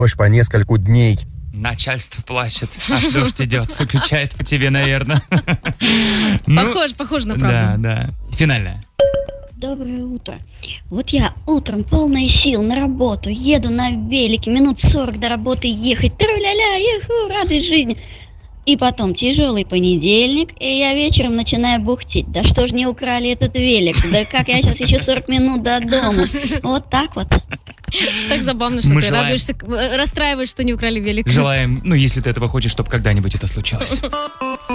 по нескольку дней. Начальство плачет, аж дождь идет, скучает по тебе, наверное. Похоже на правду. Да. Финальная. Доброе утро. Вот я утром полная сил на работу, еду на велике, минут 40 до работы ехать, тру-ля-ля, иху, радость жизни. И потом тяжелый понедельник, и я вечером начинаю бухтеть. Да что ж не украли этот велик? Да как я сейчас еще 40 минут до дома? Вот так вот. Так забавно, что ты радуешься, расстраиваешься, что не украли велик. Желаем, если ты этого хочешь, чтобы когда-нибудь это случилось.